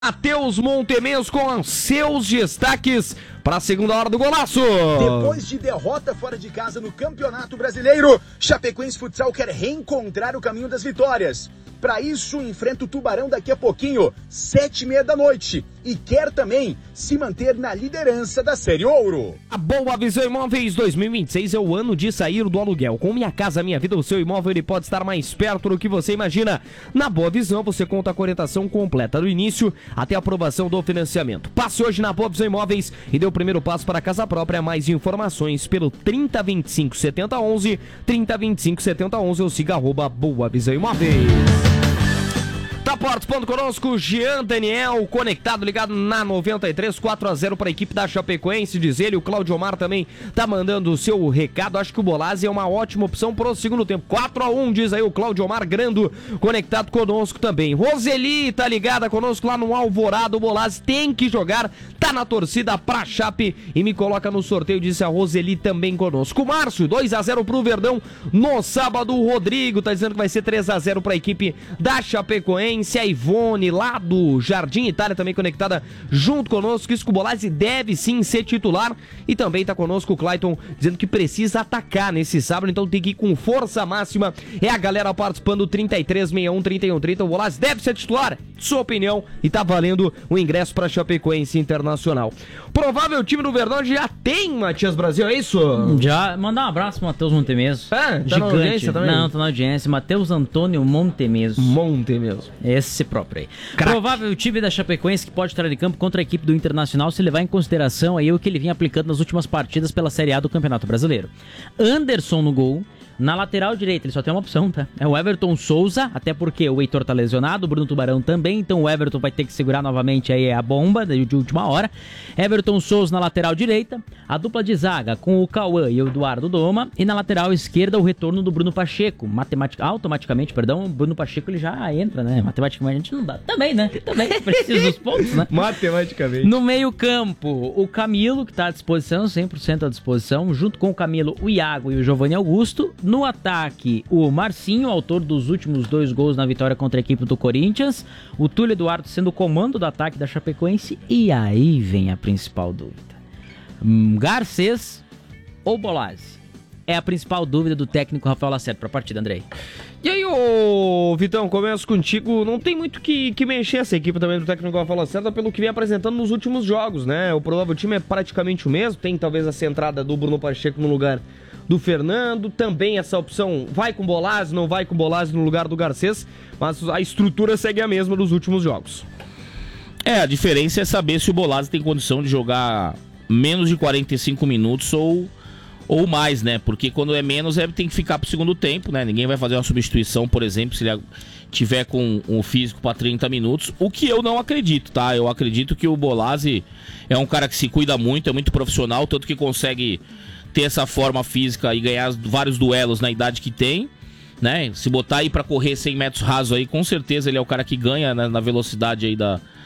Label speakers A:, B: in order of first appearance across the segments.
A: Matheus Montemez com seus destaques para a segunda hora do golaço.
B: Depois de derrota fora de casa no Campeonato Brasileiro, Chapecoense Futsal quer reencontrar o caminho das vitórias. Para isso, enfrenta o Tubarão daqui a pouquinho, 7h30 da noite. E quer também se manter na liderança da Série Ouro.
A: A Boa Visão Imóveis 2026 é o ano de sair do aluguel. Com Minha Casa Minha Vida, o seu imóvel ele pode estar mais perto do que você imagina. Na Boa Visão, você conta com a orientação completa do início até a aprovação do financiamento. Passe hoje na Boa Visão Imóveis e dê o primeiro passo para a casa própria. Mais informações pelo 3025 7011, 3025 7011 ou siga @Boa Visão Imóveis. Tá participando conosco, Jean Daniel, conectado, ligado na 93, 4-0 para a equipe da Chapecoense, diz ele. O Claudio Omar também tá mandando o seu recado. Acho que o Bolazzi é uma ótima opção pro segundo tempo. 4-1, diz aí o Claudio Omar Grando, conectado conosco também. Roseli tá ligada conosco lá no Alvorada. O Bolazzi tem que jogar, tá na torcida pra Chape e me coloca no sorteio, disse a Roseli também conosco. O Márcio, 2-0 pro Verdão no sábado. O Rodrigo tá dizendo que vai ser 3-0 pra equipe da Chapecoense. A Ivone, lá do Jardim Itália, também conectada junto conosco. Isso que o Bolazzi deve sim ser titular. E também tá conosco o Clayton, dizendo que precisa atacar nesse sábado, então tem que ir com força máxima. É a galera participando, 3361-3130. O Bolazzi deve ser titular, sua opinião, e tá valendo o ingresso pra Chapecoense Internacional. Provável time do Verdão já tem, Matias Brasil, é isso?
C: Já, mandar um abraço pro Matheus Montemez.
A: Tá na audiência também?
C: Não, tá na audiência. Matheus Antônio Montemez. Esse próprio aí.
A: Crack.
C: Provável time da Chapecoense que pode estar em campo contra a equipe do Internacional se levar em consideração aí o que ele vinha aplicando nas últimas partidas pela Série A do Campeonato Brasileiro. Anderson no gol. Na lateral direita, ele só tem uma opção, tá? É o Everton Souza, até porque o Heitor tá lesionado, o Bruno Tubarão também, então o Everton vai ter que segurar novamente aí a bomba de última hora. Everton Souza na lateral direita, a dupla de zaga com o Cauã e o Eduardo Doma, e na lateral esquerda o retorno do Bruno Pacheco. Automaticamente, o Bruno Pacheco ele já entra, né? Matematicamente não dá. Também, né? Também precisa dos pontos, né?
A: Matematicamente.
C: No meio campo, o Camilo, que tá à disposição, 100% à disposição, junto com o Camilo, o Iago e o Giovanni Augusto. No ataque, o Marcinho, autor dos últimos 2 gols na vitória contra a equipe do Corinthians. O Túlio Eduardo sendo o comando do ataque da Chapecoense. E aí vem a principal dúvida. Garcês ou Bolazzi? É a principal dúvida do técnico Rafael Lacerda para a partida, Andrei.
A: E aí, ô Vitão, começo contigo. Não tem muito que mexer essa equipe também do técnico Rafael Lacerda pelo que vem apresentando nos últimos jogos, né? O provável time é praticamente o mesmo. Tem talvez a centrada do Bruno Pacheco no lugar do Fernando, também essa opção vai com Bolazzi, não vai com Bolazzi no lugar do Garcês, mas a estrutura segue a mesma dos últimos jogos.
D: A diferença é saber se o Bolazzi tem condição de jogar menos de 45 minutos ou mais, né? Porque quando é menos, tem que ficar pro segundo tempo, né? Ninguém vai fazer uma substituição, por exemplo, se ele tiver com o físico para 30 minutos, o que eu não acredito, tá? Eu acredito que o Bolazzi é um cara que se cuida muito, é muito profissional, tanto que consegue ter essa forma física e ganhar vários duelos na idade que tem, né? Se botar aí pra correr 100 metros raso aí, com certeza ele é o cara que ganha na velocidade aí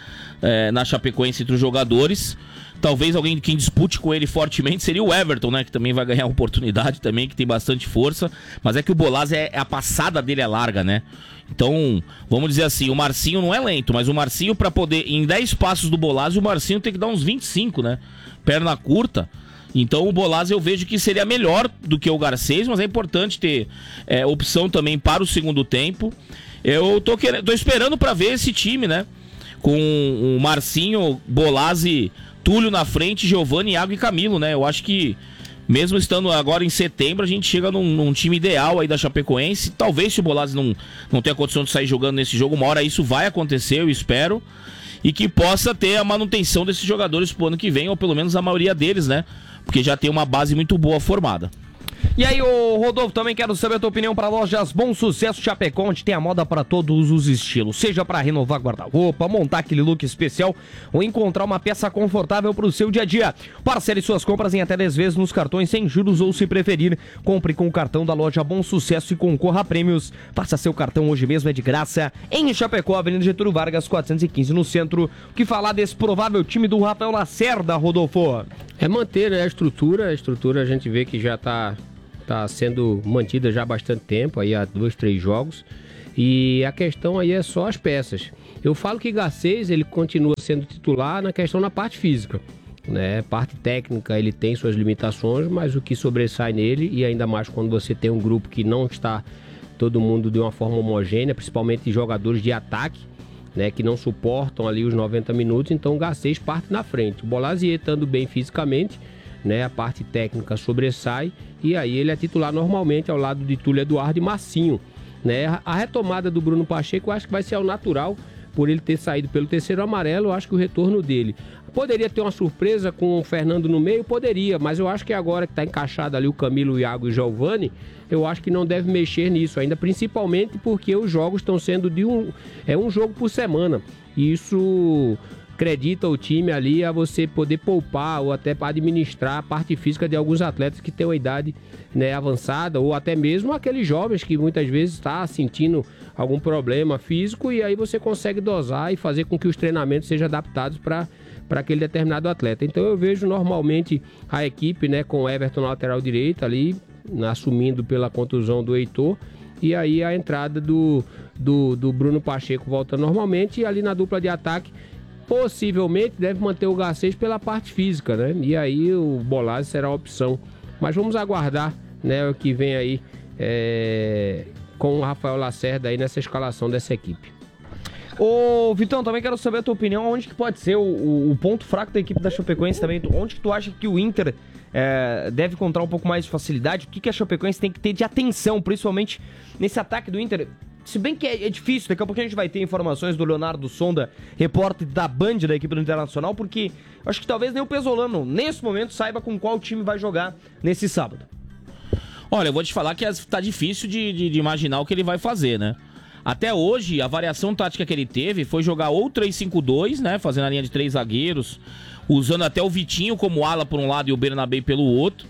D: na Chapecoense entre os jogadores. Talvez alguém quem dispute com ele fortemente seria o Everton, né? Que também vai ganhar oportunidade também, que tem bastante força. Mas é que o Bolazzi, a passada dele é larga, né? Então, vamos dizer assim, o Marcinho não é lento, mas o Marcinho pra poder, em 10 passos do Bolazzi, o Marcinho tem que dar uns 25, né? Perna curta. Então o Bolazzi eu vejo que seria melhor do que o Garcês, mas é importante ter opção também para o segundo tempo. Eu tô esperando para ver esse time, né? Com o Marcinho, Bolazzi, Túlio na frente, Giovanni, Iago e Camilo, né? Eu acho que mesmo estando agora em setembro, a gente chega num time ideal aí da Chapecoense. Talvez se o Bolazzi não tenha condição de sair jogando nesse jogo, uma hora isso vai acontecer, eu espero. E que possa ter a manutenção desses jogadores pro ano que vem, ou pelo menos a maioria deles, né? Porque já tem uma base muito boa formada.
A: E aí, ô Rodolfo, também quero saber a tua opinião para lojas Bom Sucesso Chapecó, onde tem a moda para todos os estilos. Seja para renovar guarda-roupa, montar aquele look especial ou encontrar uma peça confortável para o seu dia a dia. Parcele suas compras em até 10 vezes nos cartões sem juros ou, se preferir, compre com o cartão da loja Bom Sucesso e concorra a prêmios. Faça seu cartão hoje mesmo, é de graça. Em Chapecó, Avenida Getúlio Vargas, 415 no centro. O que falar desse provável time do Rafael Lacerda, Rodolfo?
E: É manter a estrutura a gente vê que já está sendo mantida já há bastante tempo, aí há 2, 3 jogos. E a questão aí é só as peças. Eu falo que Garcês, ele continua sendo titular na questão na parte física, né? Parte técnica ele tem suas limitações, mas o que sobressai nele, e ainda mais quando você tem um grupo que não está todo mundo de uma forma homogênea, principalmente jogadores de ataque, né, que não suportam ali os 90 minutos, então o Garcês parte na frente. O Bolazier estando bem fisicamente, né, a parte técnica sobressai, e aí ele é titular normalmente ao lado de Túlio Eduardo e Marcinho, né? A retomada do Bruno Pacheco eu acho que vai ser ao natural, por ele ter saído pelo terceiro amarelo. Eu acho que o retorno dele poderia ter uma surpresa com o Fernando no meio, poderia, mas eu acho que agora que está encaixado ali o Camilo, o Iago e o Giovani, eu acho que não deve mexer nisso ainda, principalmente porque os jogos estão sendo de um jogo por semana, e isso acredita o time ali a você poder poupar ou até para administrar a parte física de alguns atletas que têm uma idade, né, avançada, ou até mesmo aqueles jovens que muitas vezes está sentindo algum problema físico, e aí você consegue dosar e fazer com que os treinamentos sejam adaptados para aquele determinado atleta. Então eu vejo normalmente a equipe, né, com o Everton na lateral direita ali, assumindo pela contusão do Heitor, e aí a entrada do Bruno Pacheco volta normalmente, e ali na dupla de ataque possivelmente deve manter o Garcês pela parte física, né? E aí o Bolazzi será a opção. Mas vamos aguardar, né, o que vem aí com o Rafael Lacerda aí nessa escalação dessa equipe.
A: Ô, Vitão, também quero saber a tua opinião, onde que pode ser o ponto fraco da equipe da Chapecoense também, onde que tu acha que o Inter deve encontrar um pouco mais de facilidade, o que a Chapecoense tem que ter de atenção, principalmente nesse ataque do Inter, se bem que é difícil, daqui a pouco a gente vai ter informações do Leonardo Sonda, repórter da Band da equipe do Internacional, porque eu acho que talvez nem o Pesolano, nesse momento, saiba com qual time vai jogar nesse sábado.
D: Olha, eu vou te falar que tá difícil de imaginar o que ele vai fazer, né? Até hoje, a variação tática que ele teve foi jogar ou 3-5-2, né? Fazendo a linha de 3 zagueiros, usando até o Vitinho como ala por um lado e o Bernabé pelo outro.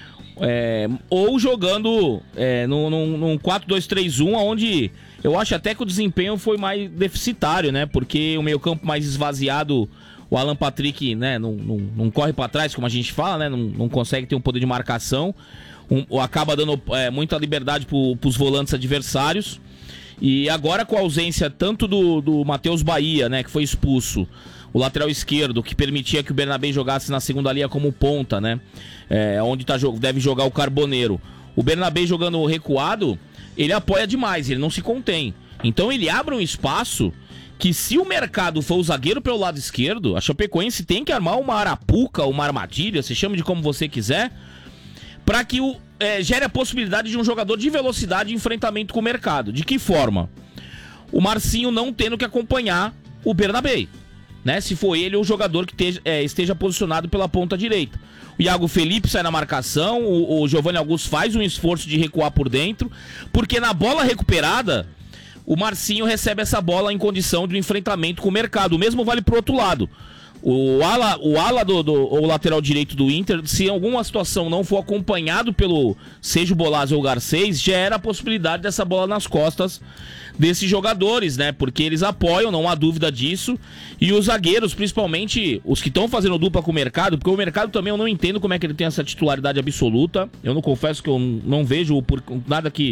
D: Ou jogando num 4-2-3-1, onde eu acho até que o desempenho foi mais deficitário, né? Porque o meio-campo mais esvaziado, o Alan Patrick, né, não corre para trás, como a gente fala, né? Não consegue ter um poder de marcação. Acaba dando muita liberdade pros volantes adversários. E agora com a ausência tanto do Matheus Bahia, né, que foi expulso, o lateral esquerdo, que permitia que o Bernabé jogasse na segunda linha como ponta, né, onde deve jogar o Carboneiro. O Bernabé jogando recuado, ele apoia demais, ele não se contém. Então ele abre um espaço que, se o mercado for o zagueiro pelo lado esquerdo, a Chapecoense tem que armar uma arapuca, uma armadilha, se chame de como você quiser, para que gere a possibilidade de um jogador de velocidade de enfrentamento com o mercado. De que forma? O Marcinho não tendo que acompanhar o Bernabé, né? Se for ele o jogador que esteja posicionado pela ponta direita. O Iago Felipe sai na marcação, o Giovanni Augusto faz um esforço de recuar por dentro, porque na bola recuperada, o Marcinho recebe essa bola em condição de enfrentamento com o mercado. O mesmo vale pro outro lado. O ala do lateral direito do Inter, se em alguma situação não for acompanhado pelo seja o Bolazzi ou o Garcês, gera a possibilidade dessa bola nas costas desses jogadores, né? Porque eles apoiam, não há dúvida disso. E os zagueiros, principalmente os que estão fazendo dupla com o mercado, porque o mercado também eu não entendo como é que ele tem essa titularidade absoluta. Eu não confesso que eu não vejo nada que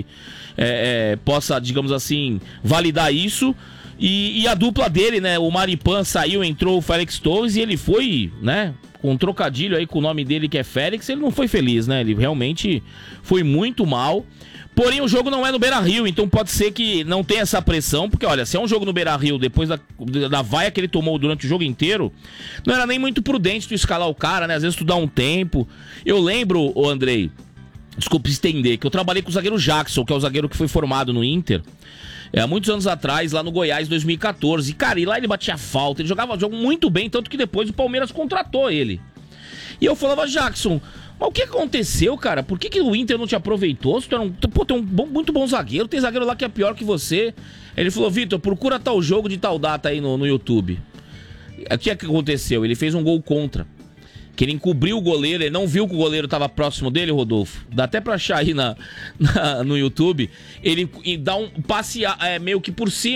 D: possa, digamos assim, validar isso. E a dupla dele, né, o Maripan saiu, entrou o Félix Torres e ele foi, né, com um trocadilho aí com o nome dele que é Félix, ele não foi feliz, né, ele realmente foi muito mal. Porém o jogo não é no Beira-Rio, então pode ser que não tenha essa pressão, porque olha, se é um jogo no Beira-Rio depois da vaia que ele tomou durante o jogo inteiro, não era nem muito prudente tu escalar o cara, né, às vezes tu dá um tempo. Eu lembro, Andrei, desculpa estender, que eu trabalhei com o zagueiro Jackson, que é o zagueiro que foi formado no Inter, há muitos anos atrás, lá no Goiás, 2014. E, cara, e lá ele batia falta, ele jogava jogo muito bem, tanto que depois o Palmeiras contratou ele. E eu falava, Jackson, mas o que aconteceu, cara? Por que o Inter não te aproveitou? Tu tem muito bom zagueiro, tem zagueiro lá que é pior que você. Ele falou, Vitor, procura tal jogo de tal data aí no YouTube. O que aconteceu? Ele fez um gol contra. Que ele encobriu o goleiro, ele não viu que o goleiro estava próximo dele, Rodolfo. Dá até pra achar aí no YouTube. Ele dá um passe meio que por cima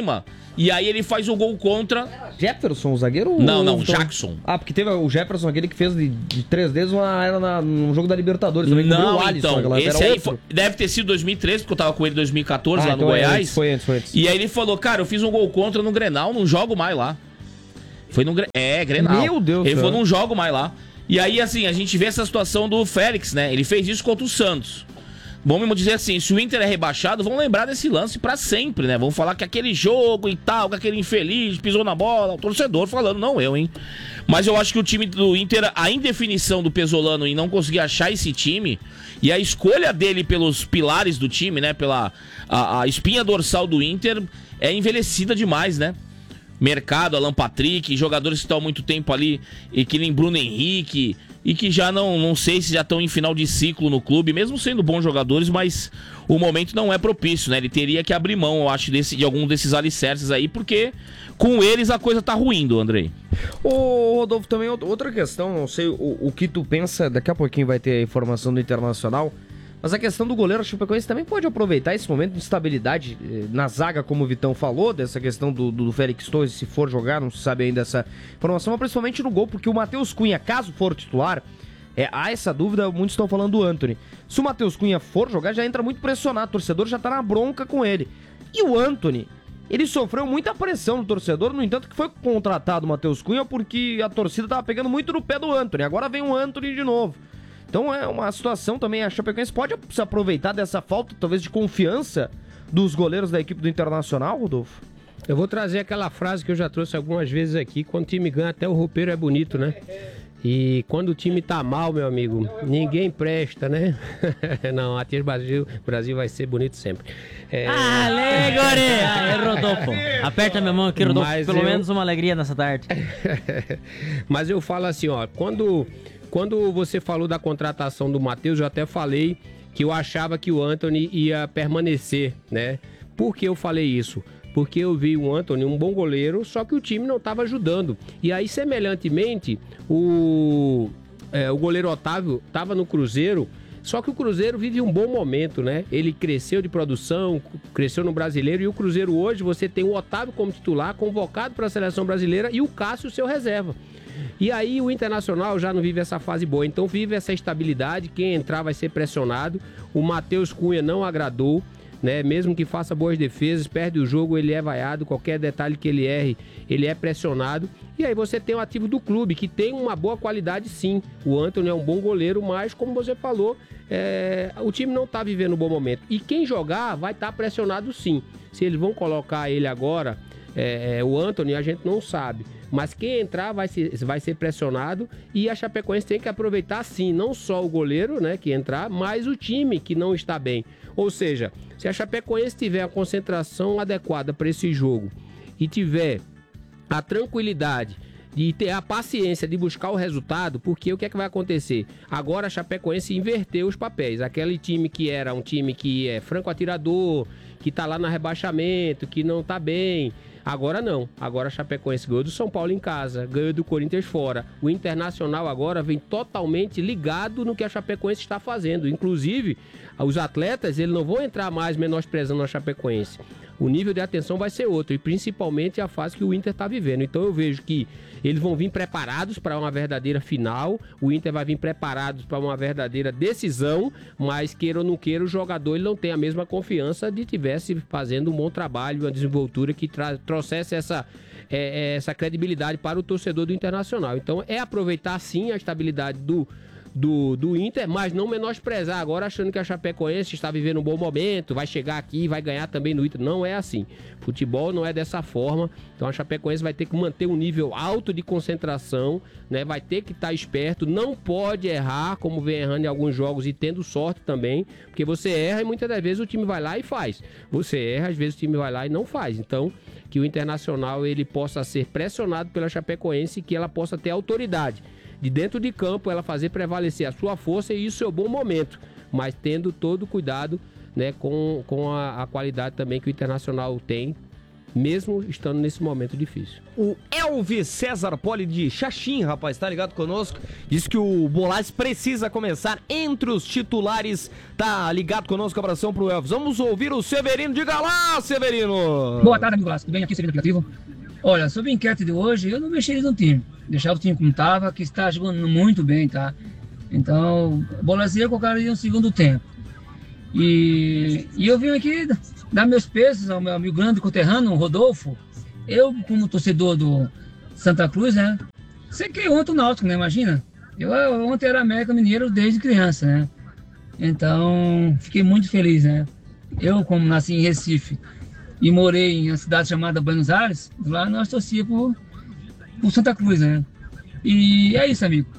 D: E aí ele faz o gol contra.
A: Jefferson, o zagueiro?
D: Não, Jackson.
A: Ah, porque teve o Jefferson, aquele que fez de 3 vezes num jogo da Libertadores.
D: Não,
A: o Alisson,
D: então, esse aí deve ter sido 2013, porque eu tava com ele em 2014 lá no Goiás.
A: Foi antes.
D: E aí ele falou, cara, eu fiz um gol contra no Grenal, não jogo mais lá. Foi no Grenal.
A: Meu Deus do céu.
D: Ele falou, não jogo mais lá. E aí, assim, a gente vê essa situação do Félix, né? Ele fez isso contra o Santos. Vamos dizer assim, se o Inter é rebaixado, vão lembrar desse lance pra sempre, né? Vão falar que aquele jogo e tal, que aquele infeliz pisou na bola, o torcedor falando, não eu, hein? Mas eu acho que o time do Inter, a indefinição do Pesolano em não conseguir achar esse time, e a escolha dele pelos pilares do time, né? Pela a espinha dorsal do Inter, é envelhecida demais, né? Mercado, Alan Patrick, jogadores que estão há muito tempo ali, e que nem Bruno Henrique, e que já não sei se já estão em final de ciclo no clube, mesmo sendo bons jogadores, mas o momento não é propício, né? Ele teria que abrir mão, eu acho, de algum desses alicerces aí, porque com eles a coisa tá ruindo, Andrei.
A: Ô, Rodolfo, também outra questão, não sei o que tu pensa, daqui a pouquinho vai ter a informação do Internacional, mas a questão do goleiro, a Chapecoense também pode aproveitar esse momento de instabilidade na zaga, como o Vitão falou, dessa questão do Félix Torres, se for jogar, não se sabe ainda essa informação, mas principalmente no gol, porque o Matheus Cunha, caso for titular, há essa dúvida, muitos estão falando do Antony. Se o Matheus Cunha for jogar, já entra muito pressionado, o torcedor já tá na bronca com ele. E o Antony, ele sofreu muita pressão do torcedor, no entanto que foi contratado o Matheus Cunha porque a torcida tava pegando muito no pé do Antony, agora vem o Antony de novo. Então é uma situação também, a Chapecoense pode se aproveitar dessa falta, talvez, de confiança dos goleiros da equipe do Internacional, Rodolfo?
E: Eu vou trazer aquela frase que eu já trouxe algumas vezes aqui, quando o time ganha até o roupeiro é bonito, né? E quando o time tá mal, meu amigo, ninguém presta, né? Não, a Tia Brasil vai ser bonito sempre.
C: Alegre! Rodolfo, aperta minha mão aqui, Rodolfo, pelo menos uma alegria nessa tarde.
E: Mas eu falo assim, ó, quando você falou da contratação do Matheus, eu até falei que eu achava que o Antony ia permanecer, né? Por que eu falei isso? Porque eu vi o Antony um bom goleiro, só que o time não estava ajudando. E aí, semelhantemente, o goleiro Otávio estava no Cruzeiro, só que o Cruzeiro vive um bom momento, né? Ele cresceu de produção, cresceu no Brasileiro, e o Cruzeiro hoje, você tem o Otávio como titular, convocado para a Seleção Brasileira, e o Cássio, seu reserva. E aí o Internacional já não vive essa fase boa, então vive essa estabilidade, quem entrar vai ser pressionado. O Matheus Cunha não agradou, né? Mesmo que faça boas defesas, perde o jogo, ele é vaiado, qualquer detalhe que ele erre, ele é pressionado. E aí você tem o ativo do clube, que tem uma boa qualidade sim. O Antony é um bom goleiro, mas como você falou, o time não está vivendo um bom momento. E quem jogar vai estar pressionado sim. Se eles vão colocar ele agora, o Antony, a gente não sabe. Mas quem entrar vai ser pressionado, e a Chapecoense tem que aproveitar sim, não só o goleiro, né, que entrar, mas o time que não está bem. Ou seja, se a Chapecoense tiver a concentração adequada para esse jogo e tiver a tranquilidade de ter a paciência de buscar o resultado, porque o que é que vai acontecer? Agora a Chapecoense inverteu os papéis. Aquele time que era um time que é franco atirador, que tá lá no rebaixamento, que não tá bem. Agora não. Agora a Chapecoense ganhou do São Paulo em casa, ganhou do Corinthians fora. O Internacional agora vem totalmente ligado no que a Chapecoense está fazendo. Inclusive, os atletas, eles não vão entrar mais menosprezando a Chapecoense. O nível de atenção vai ser outro, e principalmente a fase que o Inter está vivendo. Então eu vejo que eles vão vir preparados para uma verdadeira final, o Inter vai vir preparado para uma verdadeira decisão, mas queira ou não queira, o jogador ele não tem a mesma confiança de tivesse fazendo um bom trabalho, uma desenvoltura que trouxesse essa credibilidade para o torcedor do Internacional. Então é aproveitar sim a estabilidade do Inter, mas não menosprezar agora achando que a Chapecoense está vivendo um bom momento, vai chegar aqui e vai ganhar também no Inter. Não é assim. Futebol não é dessa forma. Então a Chapecoense vai ter que manter um nível alto de concentração, né? Vai ter que estar esperto, não pode errar, como vem errando em alguns jogos e tendo sorte também, porque você erra e muitas das vezes o time vai lá e faz. Você erra, às vezes o time vai lá e não faz. Então, que o Internacional ele possa ser pressionado pela Chapecoense e que ela possa ter autoridade de dentro de campo, ela fazer prevalecer a sua força e o seu bom momento, mas tendo todo o cuidado, né, com a qualidade também que o Internacional tem mesmo estando nesse momento difícil.
A: O Elvis César Poli de Xaxim, rapaz, tá ligado conosco? Diz que o Bolaz precisa começar entre os titulares. Tá ligado conosco, abração pro Elvis. Vamos ouvir o Severino. Diga lá, Severino!
F: Boa tarde, amigo Bolaz. Tudo bem? Aqui, Severino Aplicativo. Olha, sobre a enquete de hoje, eu não mexeria no time. Deixava o time como estava, que está jogando muito bem, tá? Então, Bolazinho eu colocaria no segundo tempo. E eu vim aqui dar meus pesos ao meu amigo grande conterrâneo, o Rodolfo. Eu, como torcedor do Santa Cruz, né? Sequei ontem o Náutico, né? Imagina. Eu ontem era América Mineiro desde criança, né? Então, fiquei muito feliz, né? Eu, como nasci em Recife e morei em uma cidade chamada Buenos Aires, lá nós torcíamos por Santa Cruz, né? E é isso, amigo.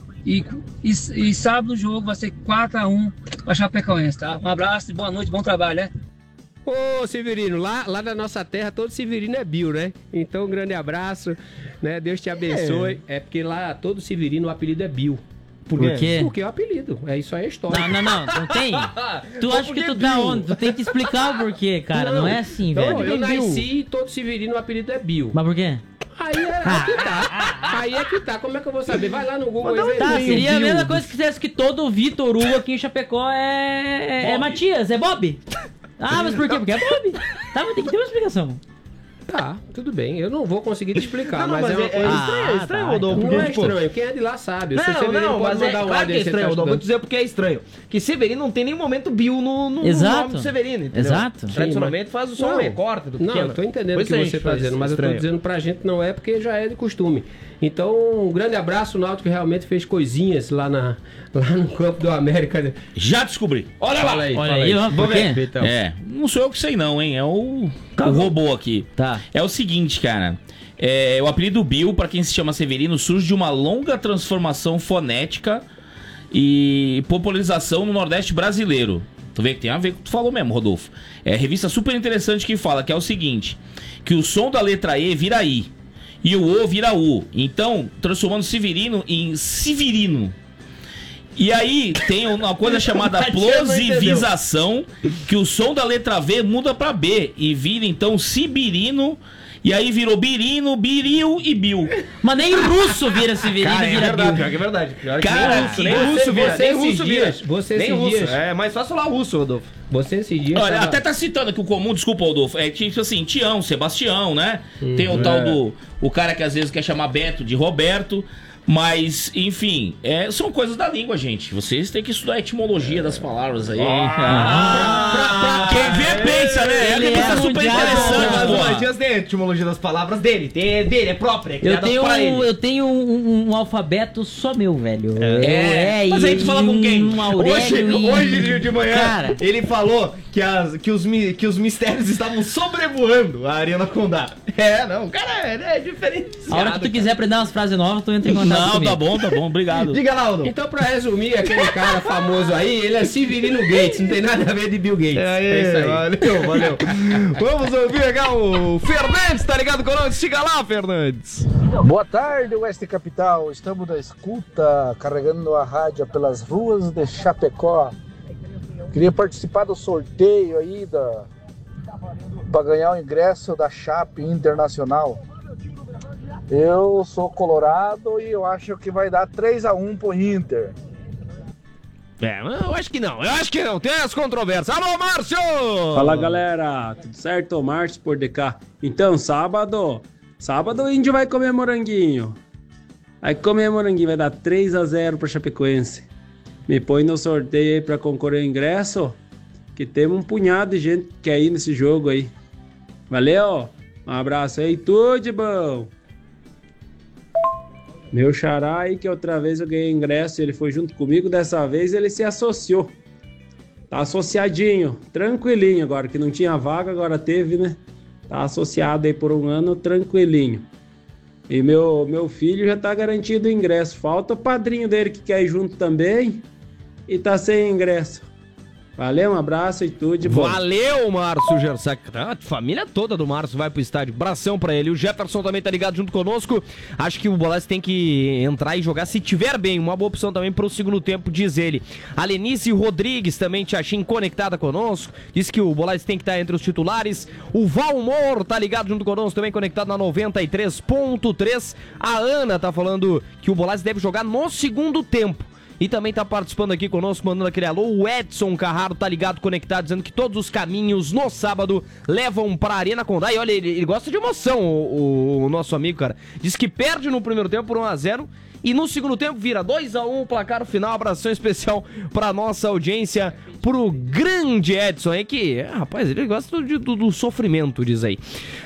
F: E sábado o jogo vai ser 4-1 para Chapecoense, tá? Um abraço, boa noite, bom trabalho, né?
E: Ô, Severino, lá na nossa terra, todo Severino é Bill, né? Então, um grande abraço, né? Deus te abençoe. É porque lá, todo Severino, o apelido é Bill.
C: Por quê?
E: Porque é o apelido. Isso aí é história.
C: Não tem. Tu acha que tu tá onde? Tu tem que explicar o porquê, cara. Não é assim,
E: então,
C: velho.
E: eu nasci e todo Severino, o apelido é Bill.
C: Mas por quê?
E: Aí que tá. Aí é que tá. Como é que eu vou saber? Vai lá no Google.
C: Tá, seria a mesma coisa que dissesse que todo Vitor Hugo aqui em Chapecó é Matias, é Bob. Ah, mas por quê? Porque é Bob. Tá, mas tem que ter uma explicação.
E: Tá, tudo bem. Eu não vou conseguir te explicar,
A: Não,
E: mas é uma coisa...
A: estranho, Rodolfo.
E: Não é estranho. Quem é de lá sabe.
A: Não, mas é claro que é estranho, Rodolfo. Vou dizer porque é estranho. Que Severino não tem nenhum momento Bill no nome do Severino, entendeu?
C: Exato.
A: Tradicionalmente faz só um recorte do pequeno.
E: Não, eu tô entendendo o que você tá dizendo, mas eu tô dizendo pra gente não é porque já é de costume. Então, um grande abraço, o Náutico realmente fez coisinhas lá no campo do América.
D: Já descobri. Olha lá.
C: Olha aí, ó. Por quê?
E: Então.
D: Não sou eu que sei não, hein? É o robô aqui.
C: Tá.
D: É o seguinte, cara. O apelido Bill, pra quem se chama Severino, surge de uma longa transformação fonética e popularização no Nordeste brasileiro. Tu vê que tem a ver com o que tu falou mesmo, Rodolfo. É revista super interessante que fala que é o seguinte, que o som da letra E vira I e o O vira U. Então, transformando Severino em Severino. E aí tem uma coisa chamada plosivização, que o som da letra V muda pra B e vira então Sibirino. E aí virou Birino, Biril e Bil.
C: Mas nem russo vira Severino e vira Bil.
A: Pior que é verdade.
D: Cara,
A: Nem russo vira. Nem russo vira.
E: Você
A: Nem
E: esses
A: russo.
E: dias...
A: É mais fácil falar russo, Rodolfo.
E: Você esses dias...
D: Olha, até tá citando aqui o comum, desculpa, Rodolfo. É tipo assim, Tião, Sebastião, né? Tem o tal do... O cara que às vezes quer chamar Beto de Roberto. Mas, enfim, são coisas da língua, gente. Vocês têm que estudar a etimologia das palavras aí. Quem vê, pensa, né?
C: Ele
D: É super interessante,
A: Mas o
D: porra.
A: Matias tem a etimologia das palavras dele. Dele, é própria. É criada pra ele.
C: Eu tenho um alfabeto só meu, velho.
A: Mas aí tu fala com quem?
C: Hoje
A: de manhã,
C: Cara.
A: ele falou que os mistérios estavam sobrevoando a Arena Condá. Não, o cara é diferente.
C: A hora que tu quiser aprender umas frases novas, tu entra em contato
D: Não,
C: comigo.
D: tá bom, obrigado.
A: Diga lá, Aldo.
E: Então, pra resumir, aquele cara famoso aí, ele é Severino Gates, não tem nada a ver de Bill Gates. É isso aí.
A: Valeu. Vamos ouvir aqui o Fernandes, tá ligado conosco? Diga lá, Fernandes.
G: Boa tarde, Oeste Capital. Estamos na escuta, carregando a rádio pelas ruas de Chapecó. Queria participar do sorteio aí para ganhar o ingresso da Chape Internacional. Eu sou colorado e eu acho que vai dar 3-1 pro Inter.
A: Eu acho que não. Tem as controvérsias. Alô, Márcio!
H: Fala, galera. Tudo certo? Márcio por DK. Então, sábado o Índio vai comer moranguinho. Vai comer moranguinho, vai dar 3-0 pra Chapecoense. Me põe no sorteio aí pra concorrer ao ingresso, que temos um punhado de gente que quer ir nesse jogo aí. Valeu! Um abraço aí, tudo de bom! Meu xará aí, que outra vez eu ganhei ingresso e ele foi junto comigo, dessa vez ele se associou. Tá associadinho, tranquilinho agora, que não tinha vaga, agora teve, né? Tá associado aí por um ano, tranquilinho. E meu filho já tá garantido o ingresso. Falta o padrinho dele que quer ir junto também e tá sem ingresso. Valeu, um abraço e tudo de bom.
A: Valeu, Márcio Gersac. A família toda do Márcio vai pro estádio. Abração pra ele. O Jefferson também tá ligado junto conosco. Acho que o Bolás tem que entrar e jogar se tiver bem. Uma boa opção também pro segundo tempo, diz ele. A Lenice Rodrigues também, Tchachim, conectada conosco. Diz que o Bolás tem que estar entre os titulares. O Valmor tá ligado junto conosco também, conectado na 93.3. A Ana tá falando que o Bolás deve jogar no segundo tempo. E também tá participando aqui conosco, mandando aquele alô. O Edson Carraro tá ligado, conectado, dizendo que todos os caminhos no sábado levam pra Arena Condá. E olha, ele gosta de emoção, o nosso amigo, cara. Diz que perde no primeiro tempo por 1-0 e no segundo tempo vira 2-1 o placar final. Abração especial pra nossa audiência, pro grande Edson aí, que, rapaz, ele gosta do sofrimento, diz aí.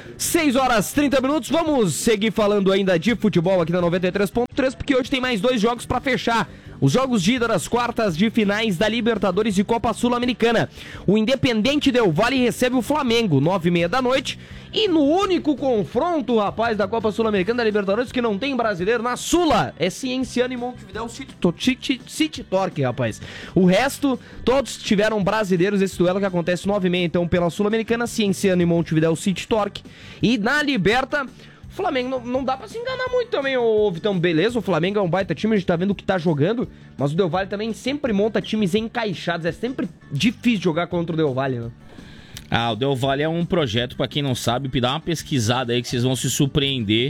A: 6h30, vamos seguir falando ainda de futebol aqui na 93.3, porque hoje tem mais 2 jogos pra fechar. Os jogos de ida das quartas de finais da Libertadores e Copa Sul-Americana. O Independente Del Valle recebe o Flamengo, 9h30 da noite. E no único confronto, rapaz, da Copa Sul-Americana da Libertadores, que não tem brasileiro, na Sula, é Cienciano e Montevidéu City Torque, rapaz. O resto, todos tiveram brasileiros. Esse duelo que acontece 9h30, então, pela Sul-Americana, Cienciano e Montevidéu City Torque. E na Liberta, Flamengo, não dá pra se enganar muito também, ô Vitão. Beleza, o Flamengo é um baita time, a gente tá vendo o que tá jogando, mas o Del Valle também sempre monta times encaixados. É sempre difícil jogar contra o Del Valle, né?
D: O Del Valle é um projeto, pra quem não sabe, dá uma pesquisada aí que vocês vão se surpreender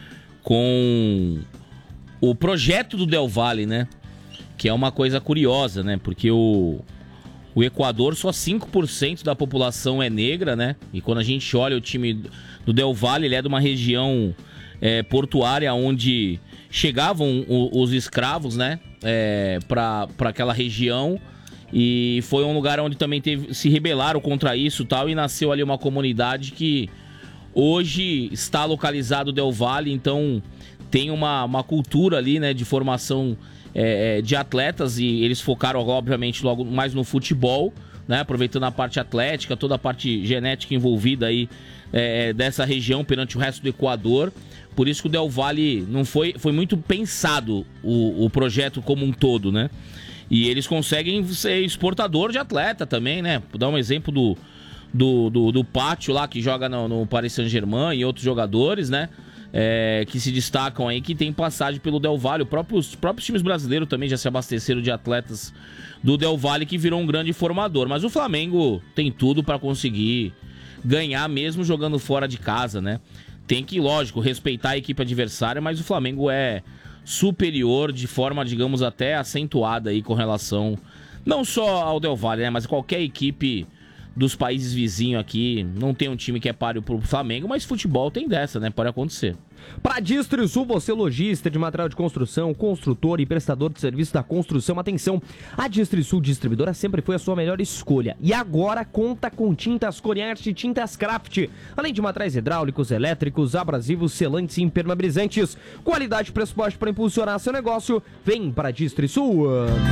D: com o projeto do Del Valle, né? Que é uma coisa curiosa, né? Porque o Equador, só 5% da população é negra, né? E quando a gente olha o time do Del Valle, ele é de uma região portuária onde chegavam os escravos, né? Para aquela região. E foi um lugar onde também se rebelaram contra isso e tal. E nasceu ali uma comunidade que hoje está localizado o Del Valle. Então tem uma cultura ali, né? De formação de atletas. E eles focaram, obviamente, logo mais no futebol, né? Aproveitando a parte atlética, toda a parte genética envolvida aí dessa região perante o resto do Equador. Por isso que o Del Valle não foi muito pensado o projeto como um todo, né? E eles conseguem ser exportador de atleta também, né? Vou dar um exemplo do Pátio lá, que joga no Paris Saint-Germain, e outros jogadores, né? Que se destacam aí, que tem passagem pelo Del Valle. Os próprios times brasileiros também já se abasteceram de atletas do Del Valle, que virou um grande formador. Mas o Flamengo tem tudo para conseguir ganhar mesmo jogando fora de casa, né? Tem que, lógico, respeitar a equipe adversária, mas o Flamengo é superior de forma, digamos, até acentuada aí com relação não só ao Del Valle, né? Mas qualquer equipe dos países vizinhos aqui. Não tem um time que é páreo pro Flamengo, mas futebol tem dessa, né? Pode acontecer.
A: Para Distrisul, você lojista de material de construção, construtor e prestador de serviço da construção, atenção, a Distrisul Distribuidora sempre foi a sua melhor escolha e agora conta com tintas Coriarte e tintas Craft, além de materiais hidráulicos, elétricos, abrasivos, selantes e impermeabilizantes. Qualidade e preço baixo para impulsionar seu negócio. Vem para Distrisul.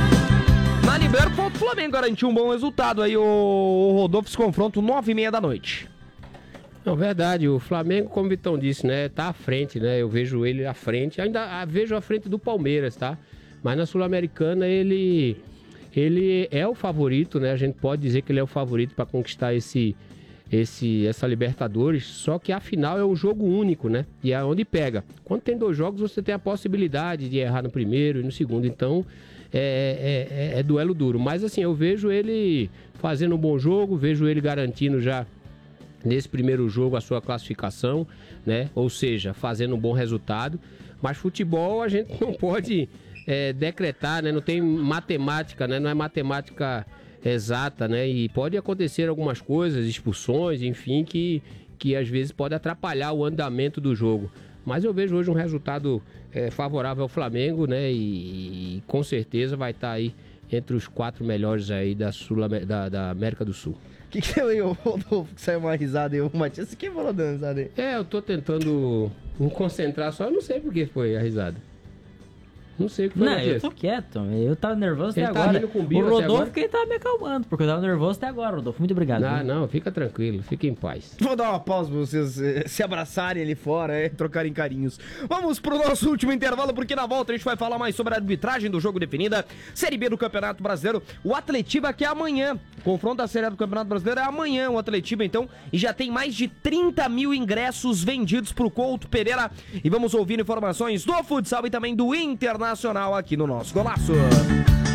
A: Na Liberta, o Flamengo garantiu um bom resultado aí, o Rodolfo, esse confronto 9h30 da noite.
E: Não, verdade, o Flamengo, como o Vitão disse, né, tá à frente, né, eu vejo ele à frente, ainda vejo à frente do Palmeiras, tá? Mas na Sul-Americana ele é o favorito, né, a gente pode dizer que ele é o favorito para conquistar essa Libertadores, só que a final é um jogo único, né, e é onde pega. Quando tem 2 jogos, você tem a possibilidade de errar no primeiro e no segundo, então é duelo duro. Mas assim, eu vejo ele fazendo um bom jogo, vejo ele garantindo já nesse primeiro jogo a sua classificação, né? Ou seja, fazendo um bom resultado. Mas futebol a gente não pode decretar, né? Não tem matemática, né? Não é matemática exata, né? E pode acontecer algumas coisas, expulsões, enfim, que às vezes pode atrapalhar o andamento do jogo. Mas eu vejo hoje um resultado favorável ao Flamengo, né? E com certeza vai estar aí entre os 4 melhores aí da América do Sul.
A: O que deu aí, Rodolfo, que saiu uma risada aí? O Matias, que falou dando risada aí?
E: Eu tô tentando me concentrar só, eu não sei por que foi a risada. Não sei o que foi,
C: Não,
E: Matias.
C: eu tô quieto. Eu tava nervoso
E: Ele
C: até
E: tá
C: agora.
E: rindo com o Bill
C: O
E: até
C: Rodolfo
E: agora?
C: que ele tava me acalmando, porque eu tava nervoso até agora, Rodolfo. Muito obrigado.
E: Não,
C: viu?
E: não, fica tranquilo, fica em paz.
A: Vou dar uma pausa pra vocês se abraçarem ali fora, trocarem carinhos. Vamos pro nosso último intervalo, porque na volta a gente vai falar mais sobre a arbitragem do jogo definida. Série B do Campeonato Brasileiro. O Atletiba que é amanhã. O confronto da Série A do Campeonato Brasileiro é amanhã, o Atletiba, então. E já tem mais de 30 mil ingressos vendidos pro Couto Pereira. E vamos ouvir informações do futsal e também do Internacional aqui no nosso Golaço.